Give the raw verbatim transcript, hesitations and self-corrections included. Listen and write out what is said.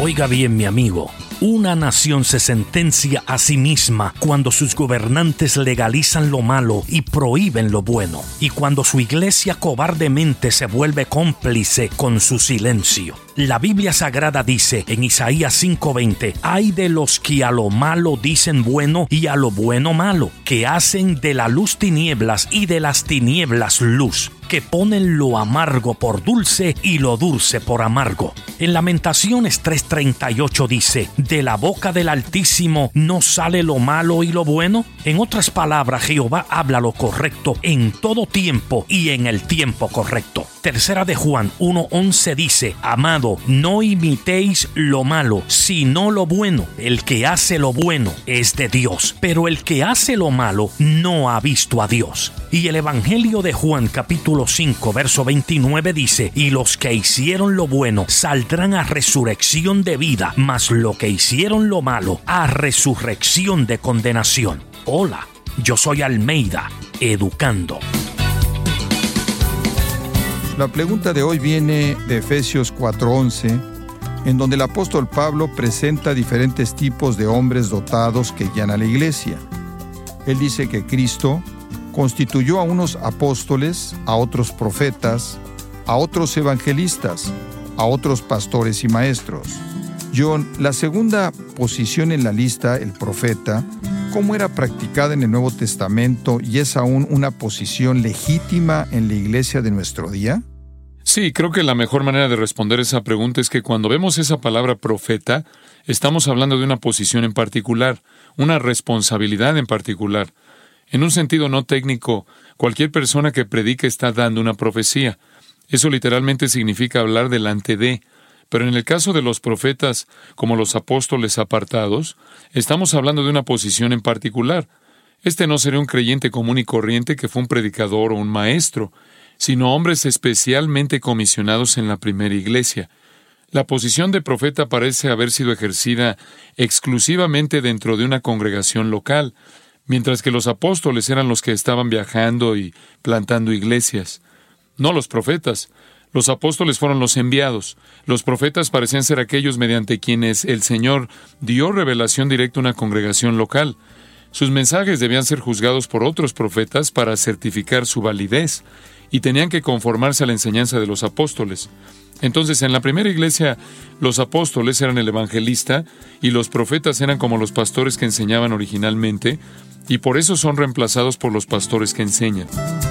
Oiga bien, mi amigo, una nación se sentencia a sí misma cuando sus gobernantes legalizan lo malo y prohíben lo bueno, y cuando su iglesia cobardemente se vuelve cómplice con su silencio. La Biblia Sagrada dice en Isaías cinco veinte, «Ay de los que a lo malo dicen bueno y a lo bueno malo, que hacen de la luz tinieblas y de las tinieblas luz, que ponen lo amargo por dulce y lo dulce por amargo». En Lamentaciones tres treinta y ocho dice, «De la boca del Altísimo no sale lo malo y lo bueno». En otras palabras, Jehová habla lo correcto en todo tiempo y en el tiempo correcto. Tercera de Juan uno once dice, «Amado, no imitéis lo malo, sino lo bueno. El que hace lo bueno es de Dios, pero el que hace lo malo no ha visto a Dios». Y el Evangelio de Juan capítulo cinco verso veintinueve dice, «Y los que hicieron lo bueno saldrán a resurrección de vida, mas lo que hicieron lo malo a resurrección de condenación». Hola, yo soy Almeida, educando. La pregunta de hoy viene de Efesios cuatro once, en donde el apóstol Pablo presenta diferentes tipos de hombres dotados que guían a la iglesia. Él dice que Cristo constituyó a unos apóstoles, a otros profetas, a otros evangelistas, a otros pastores y maestros. John, la segunda posición en la lista, el profeta, ¿cómo era practicada en el Nuevo Testamento y es aún una posición legítima en la iglesia de nuestro día? Sí, creo que la mejor manera de responder esa pregunta es que cuando vemos esa palabra profeta, estamos hablando de una posición en particular, una responsabilidad en particular. En un sentido no técnico, cualquier persona que predique está dando una profecía. Eso literalmente significa hablar delante de. Pero en el caso de los profetas, como los apóstoles apartados, estamos hablando de una posición en particular. Este no sería un creyente común y corriente que fue un predicador o un maestro, sino hombres especialmente comisionados en la primera iglesia. La posición de profeta parece haber sido ejercida exclusivamente dentro de una congregación local, mientras que los apóstoles eran los que estaban viajando y plantando iglesias. No los profetas. Los apóstoles fueron los enviados. Los profetas parecían ser aquellos mediante quienes el Señor dio revelación directa a una congregación local. Sus mensajes debían ser juzgados por otros profetas para certificar su validez, y tenían que conformarse a la enseñanza de los apóstoles. Entonces, en la primera iglesia, los apóstoles eran el evangelista, y los profetas eran como los pastores que enseñaban originalmente, y por eso son reemplazados por los pastores que enseñan.